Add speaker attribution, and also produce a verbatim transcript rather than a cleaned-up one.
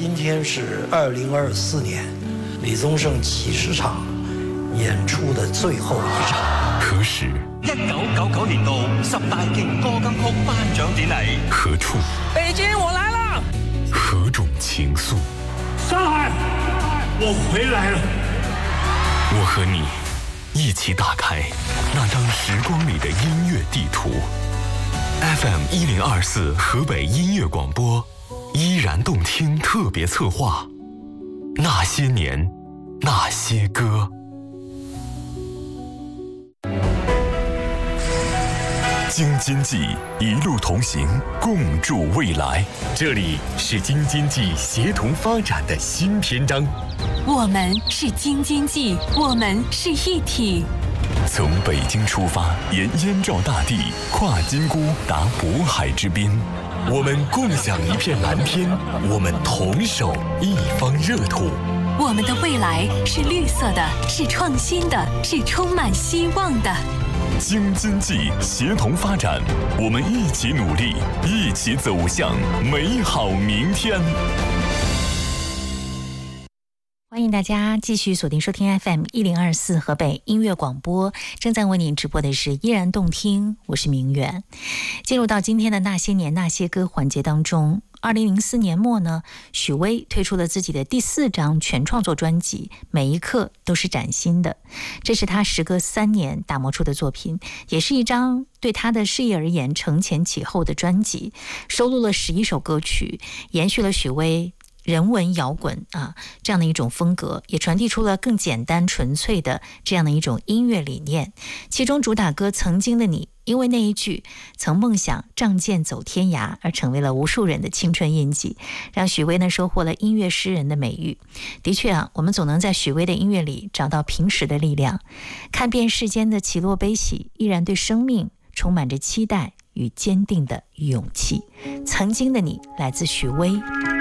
Speaker 1: 今天是二零二四年李宗盛七十场演出的最后一场。
Speaker 2: 何时？
Speaker 3: 一九九九年度十大勁歌金曲頒獎典禮。
Speaker 2: 何處？
Speaker 4: 北京，我來了。
Speaker 2: 何種情愫？
Speaker 5: 上海，我回來了。
Speaker 2: 我和你一起打開那張時光裡的音樂地圖。F M 一零二四河北音樂廣播，依然動聽特別策劃，那些年，那些歌。京津冀一路同行，共筑未来。这里是京津冀协同发展的新篇章。
Speaker 6: 我们是京津冀，我们是一体。
Speaker 2: 从北京出发，沿燕赵大地，跨金沽，达渤海之滨。我们共享一片蓝天，我们同守一方热土。
Speaker 6: 我们的未来是绿色的，是创新的，是充满希望的。
Speaker 2: 京津冀协同发展，我们一起努力，一起走向美好明天。
Speaker 7: 欢迎大家继续锁定收听 F M 一零二四河北音乐广播，正在为您直播的是依然动听，我是明远。进入到今天的那些年那些歌环节当中，二零零四年末呢，许巍推出了自己的第四张全创作专辑《每一刻都是崭新的》，这是他时隔三年打磨出的作品，也是一张对他的事业而言承前启后的专辑，收录了十一首歌曲，延续了许巍人文摇滚啊这样的一种风格，也传递出了更简单纯粹的这样的一种音乐理念。其中主打歌《曾经的你》，因为那一句曾梦想仗剑走天涯而成为了无数人的青春印记，让许巍呢收获了音乐诗人的美誉。的确啊，我们总能在许巍的音乐里找到平时的力量，看遍世间的起落悲喜，依然对生命充满着期待与坚定的勇气。曾经的你，来自许巍。